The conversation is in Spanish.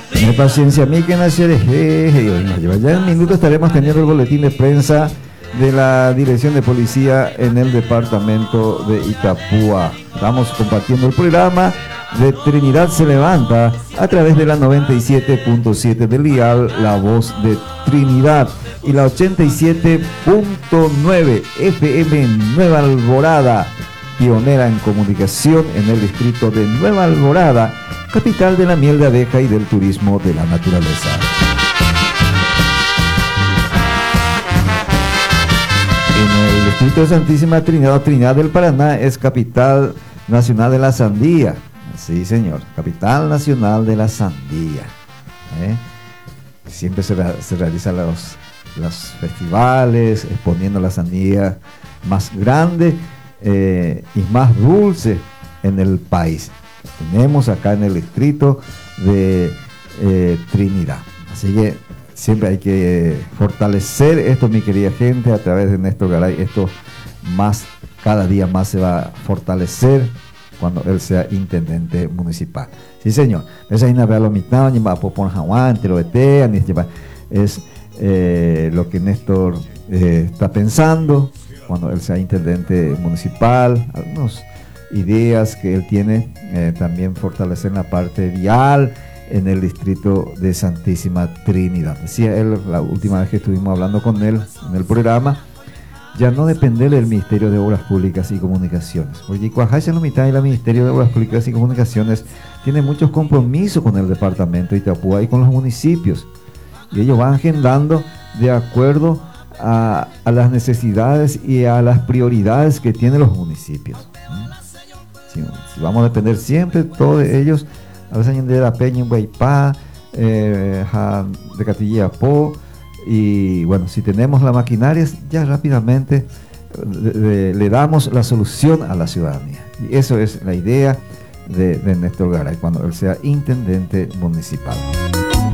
Tener paciencia, mi que nacer, ya en minutos estaremos teniendo el boletín de prensa de la Dirección de Policía en el departamento de Itapúa. Estamos compartiendo el programa de Trinidad se levanta a través de la 97.7 del dial, La Voz de Trinidad, y la 87.9 FM Nueva Alborada, pionera en comunicación en el distrito de Nueva Alborada, capital de la miel de abeja y del turismo de la naturaleza. En el distrito de Santísima Trinidad o Trinidad del Paraná es capital nacional de la sandía. Sí, señor, capital nacional de la sandía. Siempre se realizan los festivales exponiendo la sandía más grande y más dulce en el país. Tenemos acá en el distrito de Trinidad. Así que siempre hay que fortalecer esto, mi querida gente, a través de Néstor Garay. Esto más, cada día más se va a fortalecer cuando él sea intendente municipal. Sí, señor. Es lo que Néstor está pensando cuando él sea intendente municipal. Algunas ideas que él tiene, también fortalecer la parte vial en el distrito de Santísima Trinidad. Decía él la última vez que estuvimos hablando con él en el programa, ya no depender del Ministerio de Obras Públicas y Comunicaciones, porque Cuajaya la mitad del Ministerio de Obras Públicas y Comunicaciones tiene muchos compromisos con el departamento de Itapúa y con los municipios, y ellos van agendando de acuerdo a las necesidades y a las prioridades que tienen los municipios. Si vamos a depender siempre todos de ellos, a veces de la Peña en Guaypá, de Catillapó, y bueno, si tenemos la maquinaria, ya rápidamente le damos la solución a la ciudadanía. Y eso es la idea de Néstor Garay cuando él sea intendente municipal.